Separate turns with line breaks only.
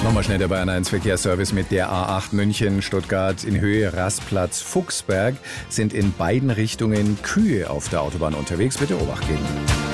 Nochmal schnell der Bayern 1 Verkehrsservice mit der A8 München, Stuttgart in Höhe Rastplatz Fuchsberg sind in beiden Richtungen Kühe auf der Autobahn unterwegs. Bitte Obacht geben.